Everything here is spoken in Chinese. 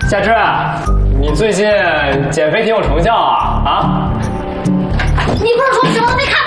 夏至，你最近减肥挺有成效啊？啊？ 你不是说喜欢被看